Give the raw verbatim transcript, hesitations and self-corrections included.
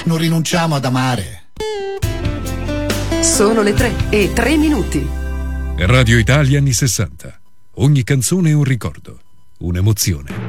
non rinunciamo ad amare. Sono le tre e tre minuti. Radio Italia anni sessanta. Ogni canzone è un ricordo, un'emozione.